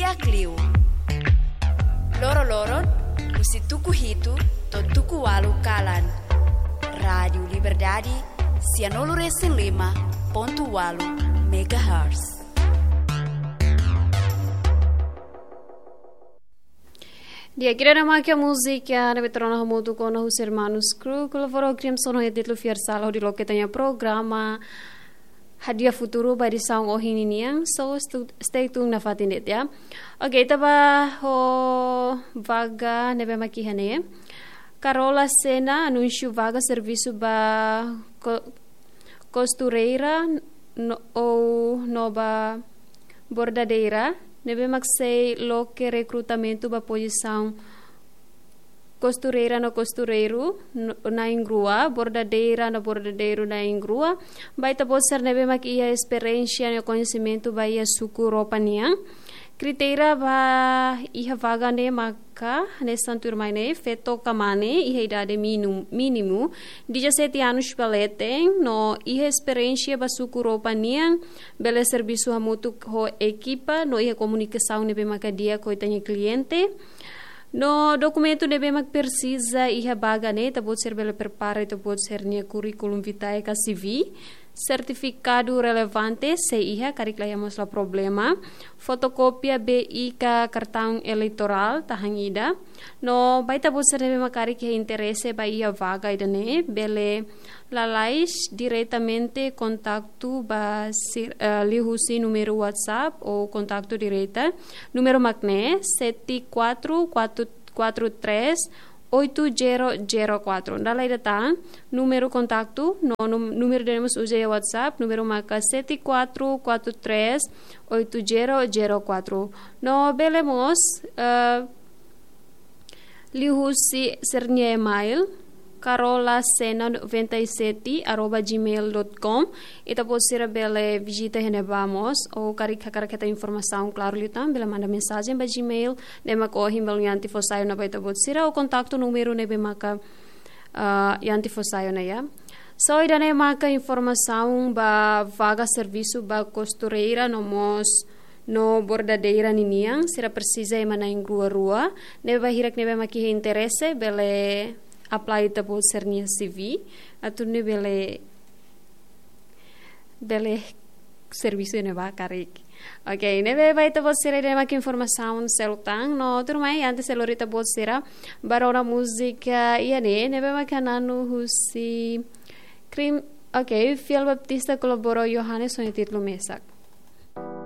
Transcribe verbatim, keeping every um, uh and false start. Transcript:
Lia Clio. Loro-loro, musi tuku hitu, to tuku walu kalan. Rádio Liberdade, cianolo recém lima, ponto walu, megahertz. Dia kira nama que a música na veterana hamutu com os irmãos Crew, que levou o crime sono é título fiar sala de lo que tenha programa Hadia Futuro by the Sound of Hininiang, so stay tuned na fatinit ya. Okay, taba ho vaga nebe makihane. Carola Sena anuncio vaga serviço ba costureira no, ou nova bordadeira. Nebe maksei lo que recrutamento ba posição costureira no costureiro na ingrua, bordadeira no bordadeiro na ingrua. Baita poder nebe mak ia experiência no conhecimento ba ia suku roupa niang. Kriteria ba iha vaga ne maka nestan turmai ne feto kamane iha idade mínimo mínimo dezessete anos paletem no iha experiência ba suku roupa niang bele serviço hamutu ho equipa no iha comunicação nebe maka dia ko itanya cliente. No documento nebe mak precisa iha vaga ne ta pode ser bele prepara ta pode ser nia curriculum vitae ka C V. Certificado relevante se iha kariklayamos la problema, fotocópia B I ka cartão eleitoral tahangida, no baita bolsa nebe makari que interesse ba iha vaga idane, bele lalais diretamente contacto ba uh, lihusi número WhatsApp ou contacto direta, número magne sete quatro quatro quatro três oito zero zero quatro. Dalai datang número contacto no número demos usei WhatsApp número marca sete quatro quatro três oito zero zero quatro. No belemos uh, lihusi sernia email carolasena noventa e sete arroba gmail ponto com. Ita pode ser bele visita hene vamos ou karika karikata informação claro litam bela manda mensagem ba gmail nema ko himbal yanti fosayo na baita pode ser o contato número nebe maka uh, yanti fosayo na ya. So ida ne maka informação ba vaga serviço ba costureira no mos no bordadeira niniang sira precisa emana em rua rua nebe ba hirak nebe maki interesse bele apply ta pode ser nia C V atune bele bele serviço ne ba karik. Okay, nebe vai ta pode ser ide mak informação selutang no turmai antes selorita pode ser barora música ia ne nebe mak ananu husi krim. Okay, Fiel Baptista colaborou Johannes com o título Mesak.